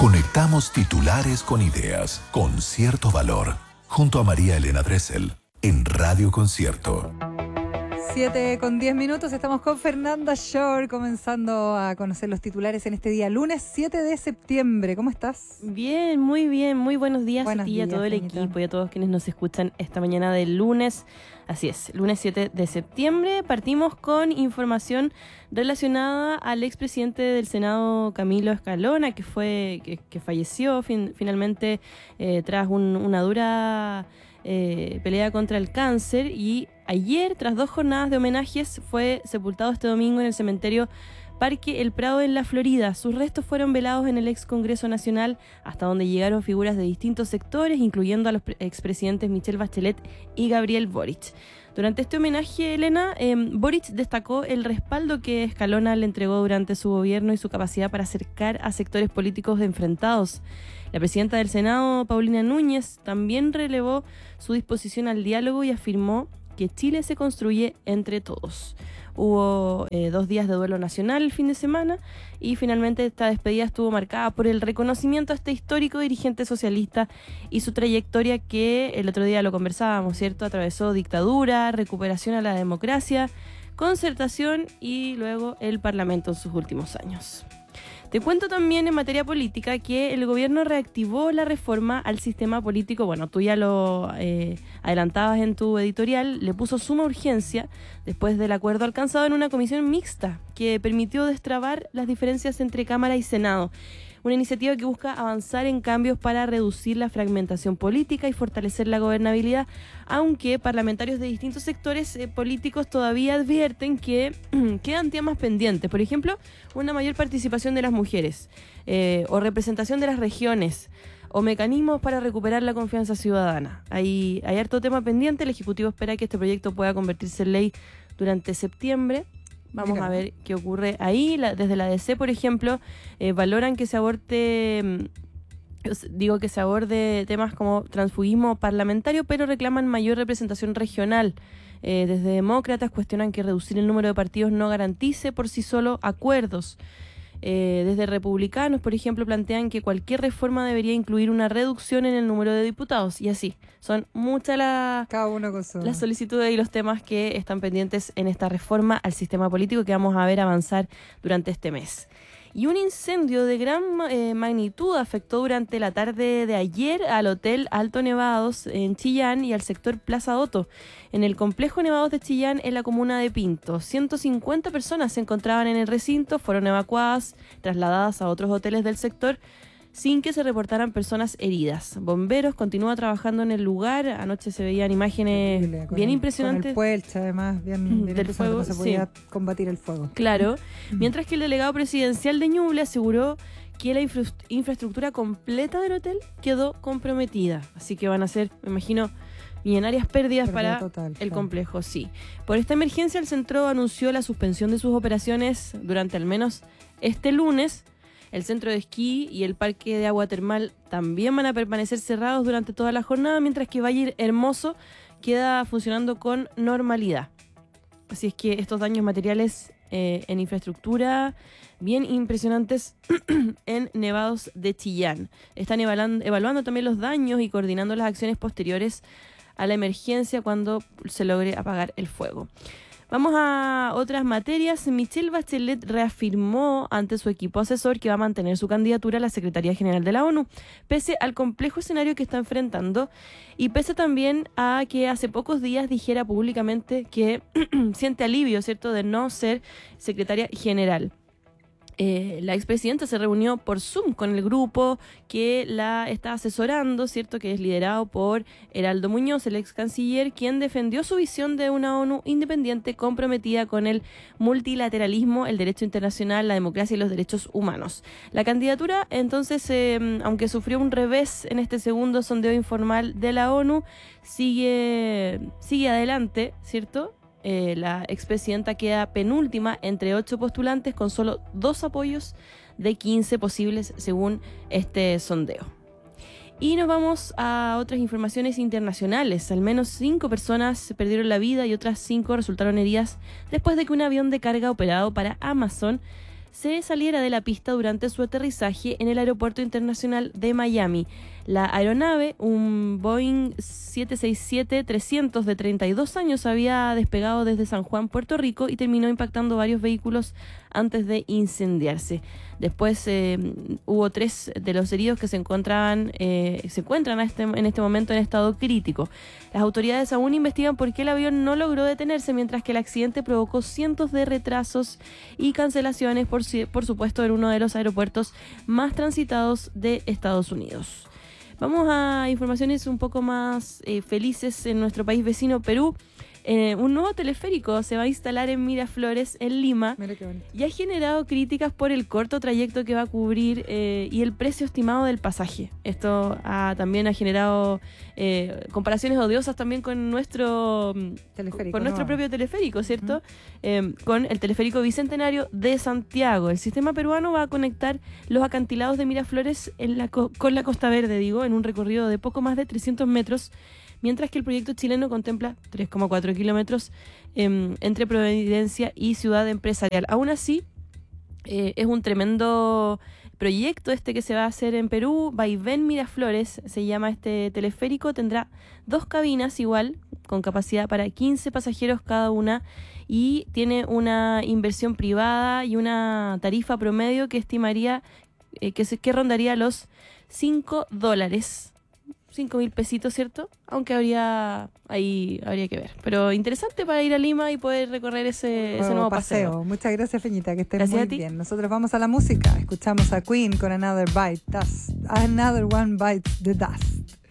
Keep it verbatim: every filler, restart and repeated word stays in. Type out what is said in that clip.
Conectamos titulares con ideas, con cierto valor. Junto a María Elena Dressel, en Radio Concierto. Siete con diez minutos, estamos con Fernanda Shore, comenzando a conocer los titulares en este día, lunes siete de septiembre. ¿Cómo estás? Bien, muy bien, muy buenos días buenos a ti y a todo el Benito. equipo y a todos quienes nos escuchan esta mañana del lunes. Así es, lunes siete de septiembre. Partimos con información relacionada al expresidente del Senado, Camilo Escalona, que fue que, que falleció fin, finalmente eh, tras un, una dura eh, pelea contra el cáncer, y ayer, tras dos jornadas de homenajes, fue sepultado este domingo en el cementerio Parque El Prado en la Florida. Sus restos fueron velados en el ex Congreso Nacional, hasta donde llegaron figuras de distintos sectores, incluyendo a los expresidentes Michelle Bachelet y Gabriel Boric. Durante este homenaje, Elena, eh, Boric destacó el respaldo que Escalona le entregó durante su gobierno y su capacidad para acercar a sectores políticos enfrentados. La presidenta del Senado, Paulina Núñez, también relevó su disposición al diálogo y afirmó que Chile se construye entre todos. Hubo eh, dos días de duelo nacional el fin de semana y finalmente esta despedida estuvo marcada por el reconocimiento a este histórico dirigente socialista y su trayectoria, que el otro día lo conversábamos, ¿cierto? Atravesó dictadura, recuperación a la democracia, concertación y luego el Parlamento en sus últimos años. Te cuento también en materia política que el gobierno reactivó la reforma al sistema político. Bueno, tú ya lo eh, adelantabas en tu editorial, le puso suma urgencia después del acuerdo alcanzado en una comisión mixta que permitió destrabar las diferencias entre Cámara y Senado. Una iniciativa que busca avanzar en cambios para reducir la fragmentación política y fortalecer la gobernabilidad, aunque parlamentarios de distintos sectores eh, políticos todavía advierten que quedan temas pendientes. Por ejemplo, una mayor participación de las mujeres, eh, o representación de las regiones, o mecanismos para recuperar la confianza ciudadana. Hay, hay harto tema pendiente. El Ejecutivo espera que este proyecto pueda convertirse en ley durante septiembre. Vamos Mira. a ver qué ocurre ahí. La, desde la D C, por ejemplo, eh, valoran que se aborte, digo que se aborde temas como transfugismo parlamentario, pero reclaman mayor representación regional. Eh, desde demócratas cuestionan que reducir el número de partidos no garantice por sí solo acuerdos. Eh, desde republicanos, por ejemplo, plantean que cualquier reforma debería incluir una reducción en el número de diputados, y así. Son muchas la, Cada uno con su... las solicitudes y los temas que están pendientes en esta reforma al sistema político que vamos a ver avanzar durante este mes. Y un incendio de gran eh, magnitud afectó durante la tarde de ayer al Hotel Alto Nevados en Chillán y al sector Plaza Otto, en el complejo Nevados de Chillán, en la comuna de Pinto. ciento cincuenta personas se encontraban en el recinto, fueron evacuadas, trasladadas a otros hoteles del sector, sin que se reportaran personas heridas. Bomberos continúan trabajando en el lugar. Anoche se veían imágenes Terrible, bien el, impresionantes. Con el puelche, además, bien, bien del fuego, se podía sí. combatir el fuego. Claro, mientras que el delegado presidencial de Ñuble aseguró que la infra infraestructura completa del hotel quedó comprometida. Así que van a ser, me imagino, millonarias pérdidas Pérdida para total, el claro. complejo, sí. Por esta emergencia, el centro anunció la suspensión de sus operaciones durante al menos este lunes. El centro de esquí y el parque de agua termal también van a permanecer cerrados durante toda la jornada, mientras que Valle Hermoso queda funcionando con normalidad. Así es que estos daños materiales eh, en infraestructura bien impresionantes en Nevados de Chillán. Están evaluando, evaluando también los daños y coordinando las acciones posteriores a la emergencia cuando se logre apagar el fuego. Vamos a otras materias. Michelle Bachelet reafirmó ante su equipo asesor que va a mantener su candidatura a la Secretaría General de la ONU, pese al complejo escenario que está enfrentando y pese también a que hace pocos días dijera públicamente que siente alivio, ¿cierto?, de no ser secretaria general. Eh, la expresidenta se reunió por Zoom con el grupo que la está asesorando, ¿cierto?, que es liderado por Heraldo Muñoz, el ex canciller, quien defendió su visión de una ONU independiente comprometida con el multilateralismo, el derecho internacional, la democracia y los derechos humanos. La candidatura, entonces, eh, aunque sufrió un revés en este segundo sondeo informal de la ONU, sigue, sigue adelante, ¿cierto?, Eh, la expresidenta queda penúltima entre ocho postulantes con solo dos apoyos de quince posibles según este sondeo. Y nos vamos a otras informaciones internacionales. Al menos cinco personas perdieron la vida y otras cinco resultaron heridas después de que un avión de carga operado para Amazon se saliera de la pista durante su aterrizaje en el Aeropuerto Internacional de Miami. La aeronave, un Boeing siete seis siete trescientos de treinta y dos años, había despegado desde San Juan, Puerto Rico, y terminó impactando varios vehículos antes de incendiarse. Después eh, hubo tres de los heridos que se encontraban, eh, se encuentran a este, en este momento en estado crítico. Las autoridades aún investigan por qué el avión no logró detenerse, mientras que el accidente provocó cientos de retrasos y cancelaciones, por, por supuesto, en uno de los aeropuertos más transitados de Estados Unidos. Vamos a informaciones un poco más eh, felices en nuestro país vecino, Perú. Eh, un nuevo teleférico se va a instalar en Miraflores, en Lima. Mira qué bonito. Y ha generado críticas por el corto trayecto que va a cubrir eh, y el precio estimado del pasaje. Esto ha, también ha generado eh, comparaciones odiosas también con nuestro teleférico, con nuestro no. propio teleférico, ¿cierto? Uh-huh. Eh, con el teleférico Bicentenario de Santiago. El sistema peruano va a conectar los acantilados de Miraflores en la co- con la Costa Verde, digo, en un recorrido de poco más de trescientos metros, mientras que el proyecto chileno contempla tres coma cuatro kilómetros eh, entre Providencia y Ciudad Empresarial. Aún así, eh, es un tremendo proyecto este que se va a hacer en Perú. Vaivén Miraflores se llama este teleférico. Tendrá dos cabinas igual, con capacidad para quince pasajeros cada una, y tiene una inversión privada y una tarifa promedio que estimaría eh, que, se, que rondaría los cinco dólares. cinco mil pesitos, ¿cierto? Aunque habría ahí habría que ver. Pero interesante para ir a Lima y poder recorrer ese, ese nuevo paseo. paseo. Muchas gracias, Feñita, que estés Gracias muy a ti. bien. Nosotros vamos a la música. Escuchamos a Queen con Another Bite, Dust. Another One Bites the Dust.